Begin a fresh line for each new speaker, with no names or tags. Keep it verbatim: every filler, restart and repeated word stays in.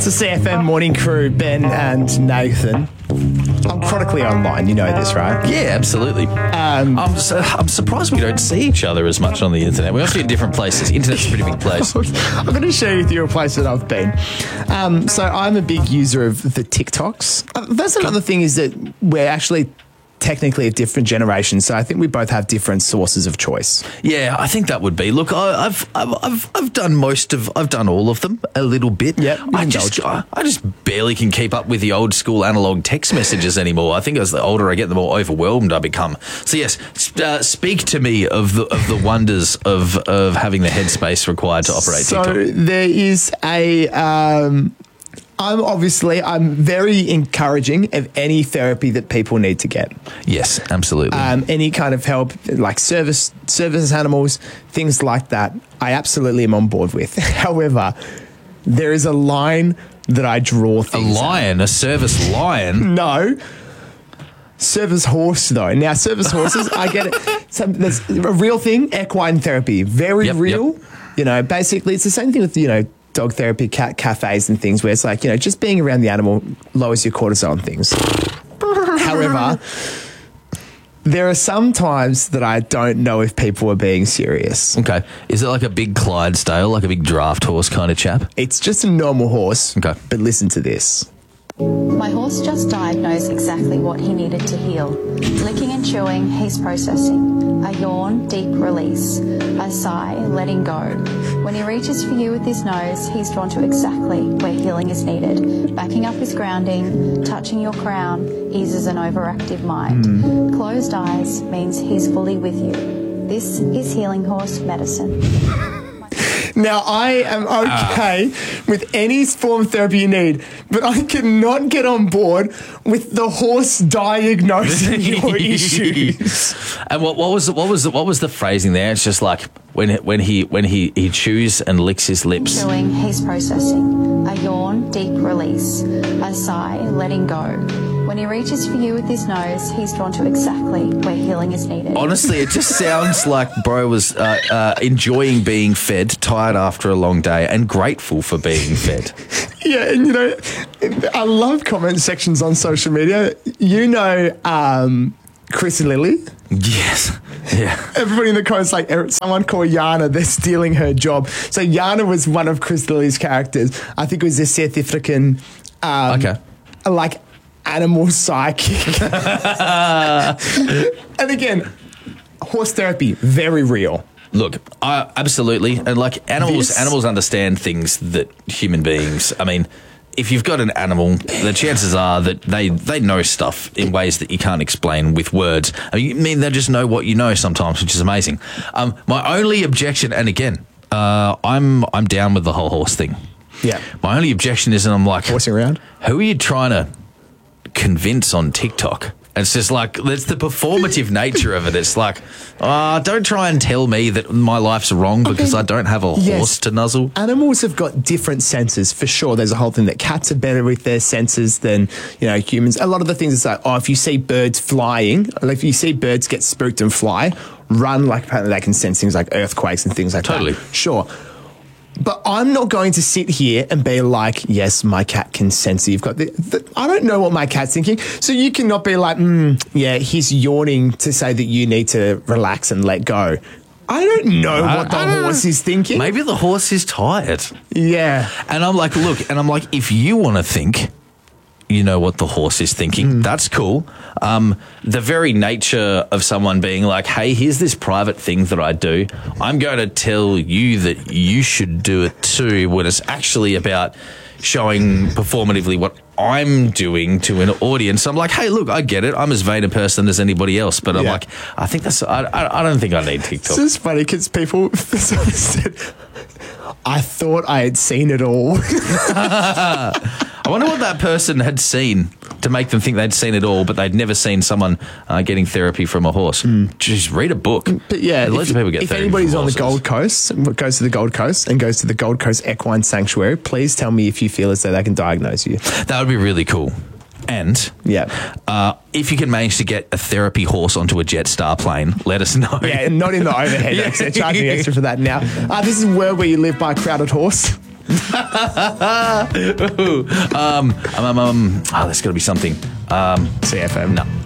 It's the C F M Morning Crew, Ben and Nathan. I'm chronically online, you know this, right?
Yeah, absolutely. Um, I'm, su- I'm surprised we don't see each other as much on the internet. We must be in different places. Internet's a pretty big place.
I'm going to share with you a place that I've been. Um, so I'm a big user of the TikToks. Uh, that's another thing is that we're actually technically a different generation, so I think we both have different sources of choice.
Yeah, I think that would be. Look, I, I've, I've I've I've done most of, I've done all of them a little bit.
Yeah,
I just I, I just barely can keep up with the old school analog text messages anymore. I think as the older I get, the more overwhelmed I become. So yes, uh, speak to me of the of the wonders of of having the headspace required to operate
so
TikTok.
So there is a. Um, I'm obviously, I'm very encouraging of any therapy that people need to get.
Yes, absolutely.
Um, any kind of help, like service, service animals, things like that, I absolutely am on board with. However, there is a line that I draw
A
things
lion, a service lion?
No. Service horse, though. Now, service horses, I get it. So there's a real thing, equine therapy, very
Yep,
real.
yep.
You know, basically, it's the same thing with, you know, dog therapy, cat cafes and things where it's like, you know, just being around the animal lowers your cortisol and things. However, there are some times that I don't know if people are being serious.
Okay. Is it like a big Clydesdale, like a big draft horse kind of chap?
It's just a normal horse.
Okay.
But listen to this.
My horse just diagnosed exactly what he needed to heal. Licking and chewing, he's processing. A yawn, deep release. A sigh, letting go. When he reaches for you with his nose, he's drawn to exactly where healing is needed. Backing up his grounding, touching your crown, eases an overactive mind. Mm. Closed eyes means he's fully with you. This is Healing Horse Medicine.
Now, I am okay uh. with any form of therapy you need, but I cannot get on board with the horse diagnosing your issues.
And what, what was the, what was the, what was the phrasing there? It's just like when when he when he, he chews and licks his lips.
Chewing, he's processing. A yawn, deep release. A sigh, letting go. When he reaches for you with his nose, he's drawn to exactly where healing is needed.
Honestly, it just sounds like bro was uh, uh, enjoying being fed, tired after a long day, and grateful for being fed.
Yeah, and you know, I love comment sections on social media. You know, um, Chris Lilly.
Yes. Yeah.
Everybody in the comments, like someone called Yana, they're stealing her job. So Yana was one of Chris Lilly's characters. I think it was a South African, um,
okay,
like animal psychic. And again, horse therapy, very real.
Look, I, absolutely, and like animals, this? animals understand things that human beings. I mean, if you've got an animal, the chances are that they, they know stuff in ways that you can't explain with words. I mean, I mean they just know what you know sometimes, which is amazing. Um, my only objection, and again, uh, I'm I'm down with the whole horse thing.
Yeah.
My only objection is, and I'm like,
horsing around.
Who are you trying to convince on TikTok? It's just like, that's the performative nature of it. It's like, uh, don't try and tell me that my life's wrong because I, mean, I don't have a horse
yes,
to nuzzle.
Animals have got different senses for sure. There's a whole thing that cats are better with their senses than, you know, humans. A lot of the things is like, oh, if you see birds flying, or if you see birds get spooked and fly, run, like apparently they can sense things like earthquakes and things like
totally.
that. Totally. Sure. But I'm not going to sit here and be like, yes, my cat can sense it. You've got the, the, I don't know what my cat's thinking. So you cannot be like, mm, yeah, he's yawning to say that you need to relax and let go. I don't know I, what the horse is thinking.
Maybe the horse is tired.
Yeah.
And I'm like, look, and I'm like, if you want to think, you know what the horse is thinking. Mm. That's cool. Um, the very nature of someone being like, hey, here's this private thing that I do. I'm going to tell you that you should do it too, when it's actually about showing performatively what I'm doing to an audience. I'm like, hey, look, I get it. I'm as vain a person as anybody else. But I'm yeah. like, I think that's, I, I, I don't think I need TikTok.
It's just funny because people said, I thought I had seen it all.
I wonder what that person had seen to make them think they'd seen it all, but they'd never seen someone uh, getting therapy from a horse. Mm. Just read a book.
But yeah,
loads of people get
if
therapy
anybody's
from
on
horses.
the Gold Coast, goes to the Gold Coast and goes to the Gold Coast Equine Sanctuary, please tell me if you feel as though they can diagnose you.
That would be really cool. And
yeah,
uh, if you can manage to get a therapy horse onto a Jetstar plane, let us know.
Yeah, not in the overhead. yeah. They're charging extra for that now. Uh, this is Where Will You Live by Crowded Horse.
um, um, um, um, oh, there's got to be something. Um,
C F M.
no.